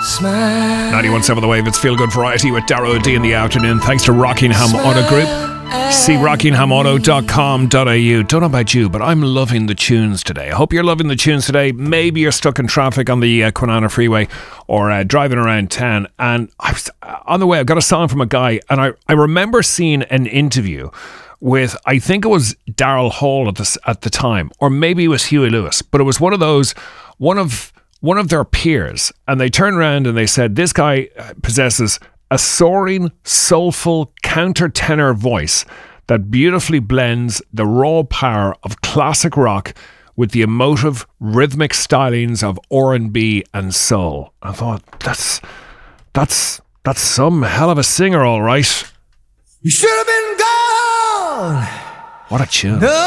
91.7 The Wave, it's Feel Good Variety with Darrow D in the afternoon. Thanks to Rockingham Auto Group. See rockinghamauto.com.au. Don't know about you, but I'm loving the tunes today. I hope you're loving the tunes today. Maybe you're stuck in traffic on the Kwinana Freeway or driving around town. And I was on the way, I got a song from a guy, and I remember seeing an interview with, I think it was Daryl Hall at the time, or maybe it was Huey Lewis, but it was one of their peers, and they turned around and they said, this guy possesses a soaring, soulful countertenor voice that beautifully blends the raw power of classic rock with the emotive, rhythmic stylings of R&B and soul. I thought, that's some hell of a singer, all right. You should have been gone. What a tune.